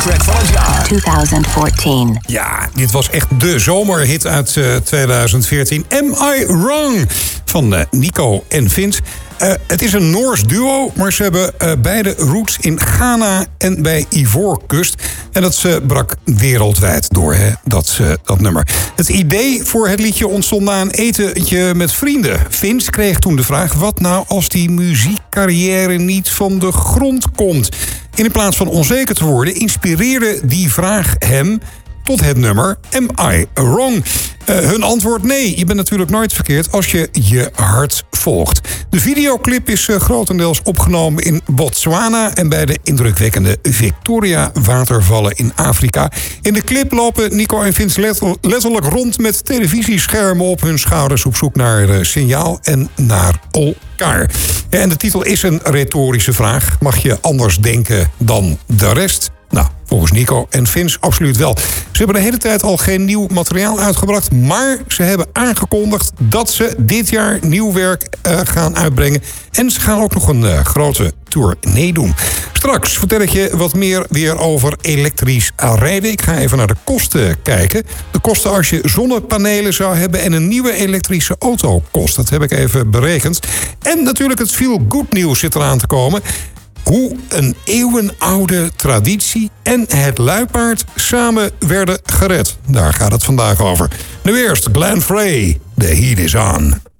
track van het jaar. 2014. Ja, dit was echt de zomerhit uit 2014. Am I Wrong? Van Nico en Vince. Het is een Noors duo, maar ze hebben beide roots in Ghana en bij Ivoorkust. En dat brak wereldwijd door, hè, dat nummer. Het idee voor het liedje ontstond na een etentje met vrienden. Vince kreeg toen de vraag, wat nou als die muziekcarrière niet van de grond komt? En in plaats van onzeker te worden, inspireerde die vraag hem tot het nummer Am I Wrong? Hun antwoord: nee, je bent natuurlijk nooit verkeerd als je je hart volgt. De videoclip is grotendeels opgenomen in Botswana en bij de indrukwekkende Victoria-watervallen in Afrika. In de clip lopen Nico en Vince letterlijk rond met televisieschermen op hun schouders op zoek naar signaal en naar elkaar. En de titel is een retorische vraag. Mag je anders denken dan de rest? Nou, volgens Nico en Vince absoluut wel. Ze hebben de hele tijd al geen nieuw materiaal uitgebracht, maar ze hebben aangekondigd dat ze dit jaar nieuw werk gaan uitbrengen. En ze gaan ook nog een grote tournee doen. Straks vertel ik je wat meer weer over elektrisch rijden. Ik ga even naar de kosten kijken. De kosten als je zonnepanelen zou hebben en een nieuwe elektrische auto kost. Dat heb ik even berekend. En natuurlijk het feel good nieuws zit eraan te komen. Hoe een eeuwenoude traditie en het luipaard samen werden gered. Daar gaat het vandaag over. Nu eerst Glenn Frey, The Heat Is On.